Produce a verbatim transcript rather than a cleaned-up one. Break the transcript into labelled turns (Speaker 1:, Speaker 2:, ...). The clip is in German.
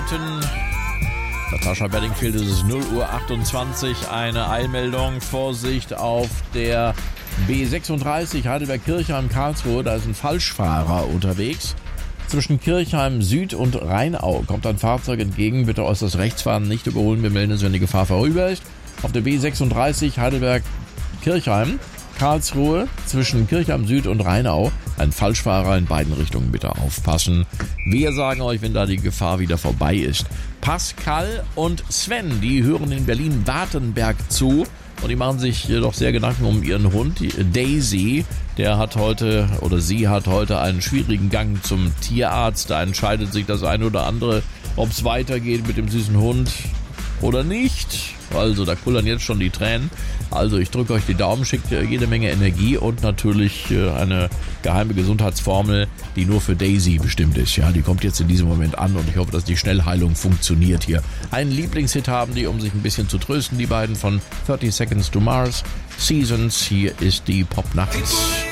Speaker 1: Minuten. Natascha Bedingfield, es ist null Uhr achtundzwanzig, eine Eilmeldung. Vorsicht auf der B sechsunddreißig Heidelberg-Kirchheim-Karlsruhe, da ist ein Falschfahrer unterwegs. Zwischen Kirchheim Süd und Rheinau kommt ein Fahrzeug entgegen. Bitte äußerst rechts fahren, nicht überholen. Wir melden es, wenn die Gefahr vorüber ist. Auf der B sechsunddreißig Heidelberg-Kirchheim, Karlsruhe, zwischen Kirchheim Süd und Rheinau. Ein Falschfahrer in beiden Richtungen, bitte aufpassen. Wir sagen euch, wenn da die Gefahr wieder vorbei ist. Pascal und Sven, die hören in Berlin-Wartenberg zu. Und die machen sich doch sehr Gedanken um ihren Hund, Daisy. Der hat heute, oder sie hat heute einen schwierigen Gang zum Tierarzt. Da entscheidet sich das eine oder andere, ob es weitergeht mit dem süßen Hund oder nicht. Also da kullern jetzt schon die Tränen. Also ich drücke euch die Daumen, schickt jede Menge Energie und natürlich eine geheime Gesundheitsformel, die nur für Daisy bestimmt ist. Ja, die kommt jetzt in diesem Moment an und ich hoffe, dass die Schnellheilung funktioniert hier. Einen Lieblingshit haben die, um sich ein bisschen zu trösten, die beiden von thirty Seconds to Mars. Seasons, hier ist die Pop-Nacht.